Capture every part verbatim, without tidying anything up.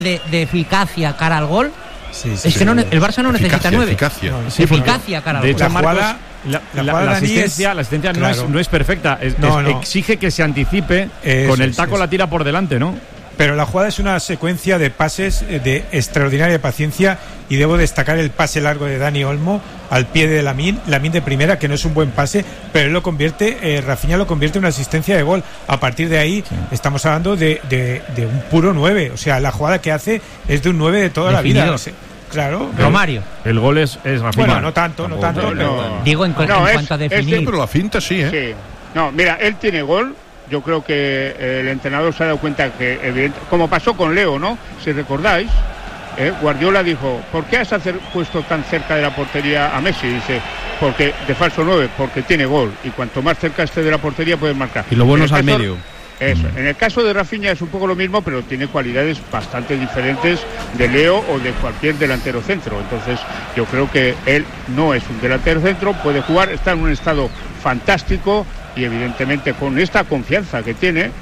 de, de eficacia cara al gol. Sí, sí, es sí, que no, sí. el Barça no eficacia, necesita nueve. Eficacia. No, sí, eficacia cara al de gol. hecho, la Marcos, jugada, la, la, la, jugada la asistencia, es, la asistencia claro. no, es, no es perfecta. Es, no, es, no. Exige que se anticipe. Eso con el es, taco es. la tira por delante, ¿no? Pero la jugada es una secuencia de pases de extraordinaria paciencia y debo destacar el pase largo de Dani Olmo al pie de Lamine, Lamine de primera, que no es un buen pase, pero él lo convierte, eh, Rafinha lo convierte en una asistencia de gol. A partir de ahí sí. estamos hablando de, de, de un puro nueve, o sea, la jugada que hace es de un nueve de toda Definido. la vida. Claro. Romario. El gol es, es Rafinha. Bueno, no tanto, no tanto. No, no. Digo en, cu- No, en es- cuanto a es definir. de- Pero la finta sí, ¿eh? Sí. No, mira, él tiene gol. Yo creo que el entrenador se ha dado cuenta que, evidente, como pasó con Leo, ¿no? Si recordáis, eh, Guardiola dijo, ¿por qué has hacer, puesto tan cerca de la portería a Messi? Dice, porque de falso nueve, porque tiene gol. Y cuanto más cerca esté de la portería, puedes marcar. Y lo bueno es En el al caso- medio. Eso. En el caso de Rafinha es un poco lo mismo, pero tiene cualidades bastante diferentes de Leo o de cualquier delantero centro. Entonces, yo creo que él no es un delantero centro, puede jugar, está en un estado fantástico y evidentemente con esta confianza que tiene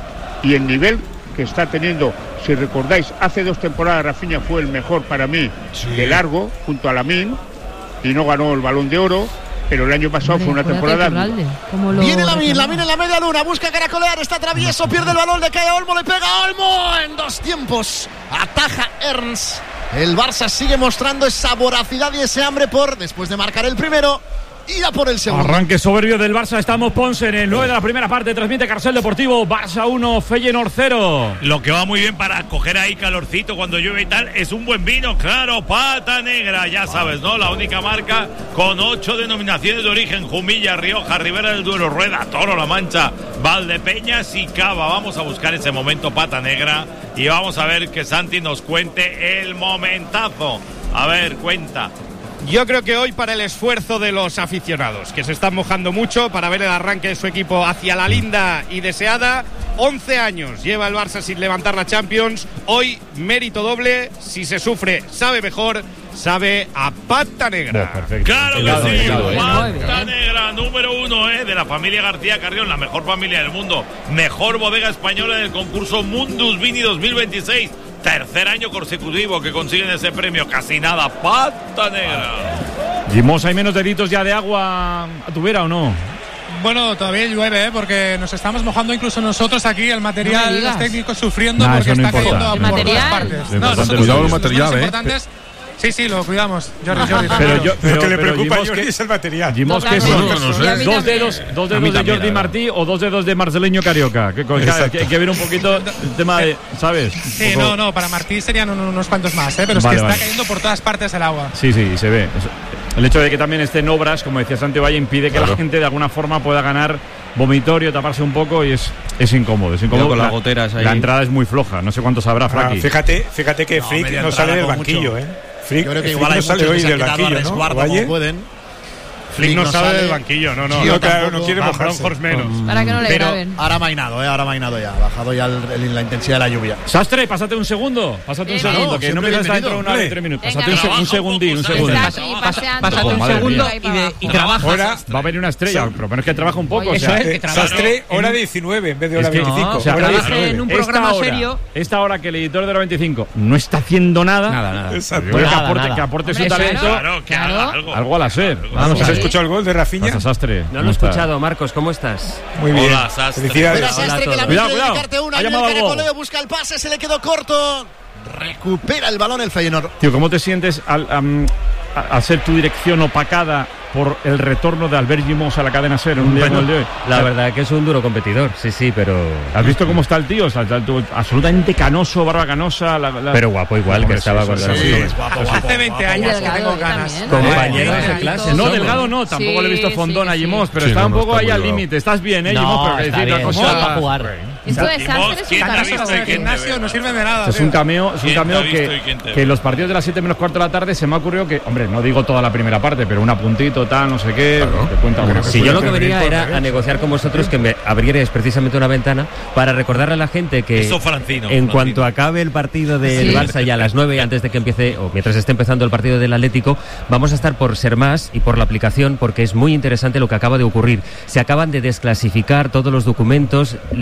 y el nivel que está teniendo. Si recordáis, hace dos temporadas Rafinha fue el mejor para mí sí. de largo, junto a Lamine, y no ganó el Balón de Oro. Pero el año pasado Hombre, fue una temporada. Lo Viene Lamine, Lamine en la media luna, busca caracolear, está travieso, pierde el balón, le cae a Olmo, le pega a Olmo en dos tiempos. Ataja Ernst. El Barça sigue mostrando esa voracidad y ese hambre por, después de marcar el primero, ir a por el segundo. Arranque soberbio del Barça. Estamos Ponce en el nueve de la primera parte. Transmite Carcel Deportivo. Barça uno, Feyenoord cero. Lo que va muy bien para coger ahí calorcito cuando llueve y tal es un buen vino, claro. Pata Negra, ya sabes, ¿no? La única marca con ocho denominaciones de origen: Jumilla, Rioja, Ribera del Duero, Rueda, Toro, La Mancha, Valdepeñas y Cava. Vamos a buscar ese momento Pata Negra y vamos a ver que Santi nos cuente el momentazo. A ver, cuenta. Yo creo que hoy, para el esfuerzo de los aficionados, que se están mojando mucho para ver el arranque de su equipo hacia la linda y deseada, once años lleva el Barça sin levantar la Champions. Hoy mérito doble. Si se sufre, sabe mejor, sabe a Pata Negra. Oh, perfecto. Claro que Helado, sí, helado, eh. Pata Negra, número uno, ¿eh? De la familia García Carrión, la mejor familia del mundo, mejor bodega española del concurso Mundus Vini dos mil veintiséis. Tercer año consecutivo que consiguen ese premio, casi nada. Pata Negra. Dimos, ¿hay menos delitos ya de agua a tu vera o no? Bueno, todavía llueve, ¿eh? Porque nos estamos mojando incluso nosotros aquí, el material, No los técnicos sufriendo Nah, porque eso no está importa. cayendo a El por material. todas partes. Lo No, importante nosotros es cuidado el los material, menos ¿eh? importantes. Sí, sí, lo cuidamos. Jordi, Jordi. Pero yo, Lo pero, que le pero preocupa a Jimos, Jordi que- es el material. Jimos, que Totalmente. son No, no sé. Y a mí dos también. dedos, dos A mí dedos de también, Jordi la Martí o dos dedos de Marceleño Carioca. Que, que, Exacto. que hay que ver un poquito el tema de, ¿sabes? Sí, Un poco- no, no, para Martí serían un- unos cuantos más, ¿eh? Pero es Vale, que está vale. cayendo por todas partes el agua. Sí, sí, se ve. Eso- El hecho de que también esté en obras, como decía Santi Valle, impide que Claro. la gente de alguna forma pueda ganar vomitorio, taparse un poco y es, es incómodo. Es incómodo. Cuidado con las La- goteras ahí. La entrada es muy floja. No sé cuántos habrá, Ah, Fraki. fíjate, fíjate que No, Frick media no entrada sale del como banquillo, mucho. ¿eh? Frick, Yo creo que Frick igual hay no sale muchos hoy que se del han quedado a banquillo, ¿no? resguardo Valle. como pueden. Flick no sale sale del banquillo, no, no. Sí, No, yo claro, tampoco. no quiere Van mojarse. Bronckhorst menos. Para que no le Pero graben. Ahora ha mainado, ¿eh? Ahora ha mainado ya. Ha bajado ya el- el- la intensidad de la lluvia. Sastre, pásate un segundo. Pásate un Venga. segundo, que no Siempre empiezas hasta dentro de una hora y bienvenido. tres minutos. Venga. Pásate un, se- un Trabaja segundín, un un poco, segundo. Está Pasa- aquí pasa- paseando. Pásate un madre segundo mía. y, de, y trabaja. Ahora, Va a venir una estrella, pero menos que trabaja un poco. Oye, o sea, eso es. eh, trabaja Sastre, en hora un- diecinueve en vez de hora Es que- veinticinco. no, o sea, hora trabaja diecinueve. en un esta programa hora, serio. Esta hora que el editor de hora veinticinco no está haciendo nada. Nada, nada. Exacto. Yo creo que Nada, aporte, nada. que aporte su Hombre, talento. Claro, que Claro. haga algo. Algo a la ser. Vamos ¿Has a ver. escuchado el gol de Rafinha? Pasa, Sastre. No lo ¿Cómo he está? escuchado, Marcos, ¿cómo estás? Muy bien. Hola, Sastre. Felicidades. Mira, Sastre, que la Cuidado, mente de cuidado. dedicarte una. Ha Viene el llamado al gol. caracoleo, busca el pase, se le quedó corto. Recupera el balón el Feyenoord. Tío, ¿cómo te sientes al, am, a- al ser tu dirección opacada por el retorno de Albert Gimos a la cadena SER en un día como el de hoy? La verdad que es un duro competidor, sí, sí, pero... ¿Has visto cómo está el tío? O sea, está el tío absolutamente canoso, barba canosa. La, la... Pero guapo igual, Hombre, que estaba sí, cuando... sí, sí. Sí. Guapo, guapo, Hace veinte años que Delgado, tengo yo ganas. también. Compañeros de Delgadito. clase. No, somos. Delgado no, tampoco le he visto Sí, fondón a sí, Jimos, sí. pero Sí, está no, un no, poco está ahí muy al delgado. límite. Estás bien, ¿eh, No, Jimos? Pero que está decir una bien, cosa... no va a jugar. Esto de Jimos, Sánchez es ¿quién un te ha carajo. visto y El quién te gimnasio ve? no sirve de nada. Es tío. un cameo, es un ¿Quién cameo te ha visto y que, quién te ve? que los partidos de las siete menos cuarto de la tarde se me ha ocurrido que, hombre, no digo toda la primera parte, pero un apuntito, tal, no sé qué, Claro. te cuenta alguna Si cosa. yo lo que venía era a negociar con vosotros que me abrierais precisamente una ventana para recordarle a la gente que Eso, Francino, en Francino. cuanto acabe el partido del Sí. Barça ya a las nueve, antes de que empiece, o mientras esté empezando el partido del Atlético, vamos a estar por Ser Más y por la aplicación, porque es muy interesante lo que acaba de ocurrir. Se acaban de desclasificar todos los documentos, los informes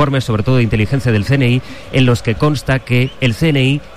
informes, sobre todo de inteligencia del C N I, en los que consta que el C N I